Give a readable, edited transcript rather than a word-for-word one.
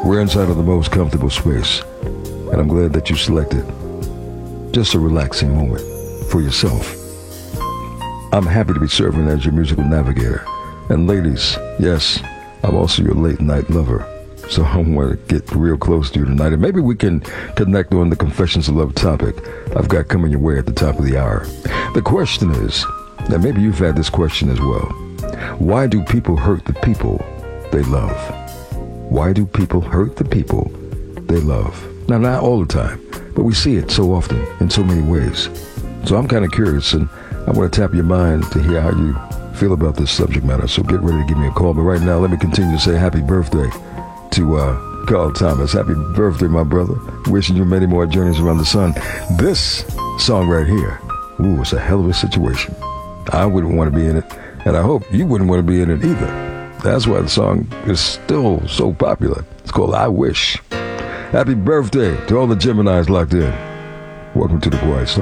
We're inside of the most comfortable space, and I'm glad that you selected just a relaxing moment for yourself. I'm happy to be serving as your musical navigator. And ladies, yes, I'm also your late night lover. So I want to get real close to you tonight, and maybe we can connect on the Confessions of Love topic I've got coming your way at the top of the hour. The question is, and maybe you've had this question as well, why do people hurt the people they love? Why do people hurt the people they love? Now, not all the time, but we see it so often in so many ways. So I'm kind of curious, and I want to tap your mind to hear how you feel about this subject matter. So get ready to give me a call. But right now, let me continue to say happy birthday to Carl Thomas. Happy birthday, my brother. Wishing you many more journeys around the sun. This song right here, ooh, it's a hell of a situation. I wouldn't want to be in it, and I hope you wouldn't want to be in it either. That's why the song is still so popular. It's called I Wish. Happy birthday to all the Geminis locked in. Welcome to the Quiet Storm.